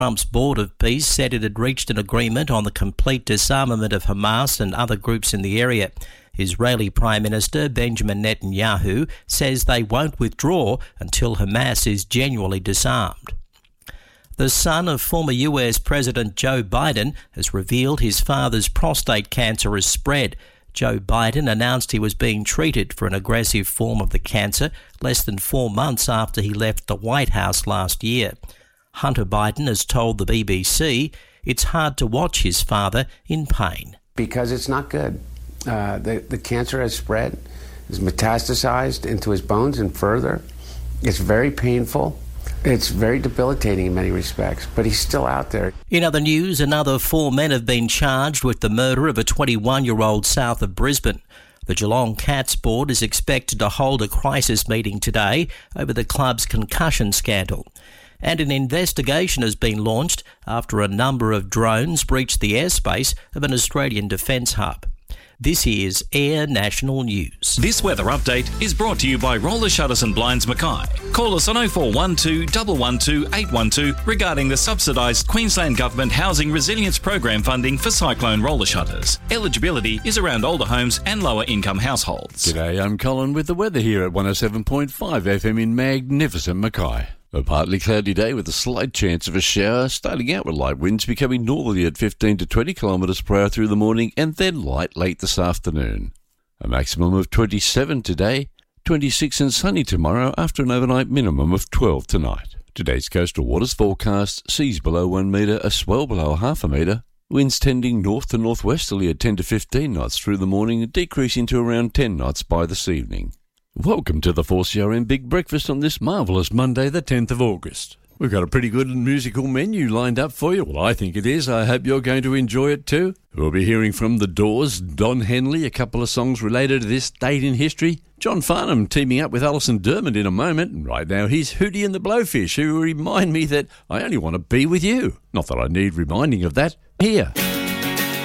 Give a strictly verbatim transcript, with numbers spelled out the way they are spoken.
Trump's Board of Peace said it had reached an agreement on the complete disarmament of Hamas and other groups in the area. Israeli Prime Minister Benjamin Netanyahu says they won't withdraw until Hamas is genuinely disarmed. The son of former U S President Joe Biden has revealed his father's prostate cancer has spread. Joe Biden announced he was being treated for an aggressive form of the cancer less than four months after he left the White House last year. Hunter Biden has told the B B C it's hard to watch his father in pain. Because it's not good. Uh, the, the cancer has spread, has metastasized into his bones and further. It's very painful. It's very debilitating in many respects, but he's still out there. In other news, another four men have been charged with the murder of a twenty-one-year-old south of Brisbane. The Geelong Cats Board is expected to hold a crisis meeting today over the club's concussion scandal. And an investigation has been launched after a number of drones breached the airspace of an Australian defence hub. This is Air National News. This weather update is brought to you by Roller Shutters and Blinds Mackay. Call us on oh four one two, one one two, eight one two regarding the subsidised Queensland Government Housing Resilience Program funding for cyclone roller shutters. Eligibility is around older homes and lower income households. G'day, I'm Colin with the weather here at one oh seven point five F M in magnificent Mackay. A partly cloudy day with a slight chance of a shower, starting out with light winds becoming northerly at fifteen to twenty kilometres per hour through the morning and then light late this afternoon. A maximum of twenty-seven today, twenty-six and sunny tomorrow after an overnight minimum of twelve tonight. Today's coastal waters forecast, seas below one metre, a swell below half a metre, winds tending north to northwesterly at ten to fifteen knots through the morning, decreasing to around ten knots by this evening. Welcome to the four C R M Big Breakfast on this marvellous Monday, the tenth of August. We've got a pretty good musical menu lined up for you. Well, I think it is. I hope you're going to enjoy it too. We'll be hearing from The Doors, Don Henley, a couple of songs related to this date in history. John Farnham teaming up with Alison Dermond in a moment. And right now, here's Hootie and the Blowfish, who remind me that I only want to be with you. Not that I need reminding of that. Here.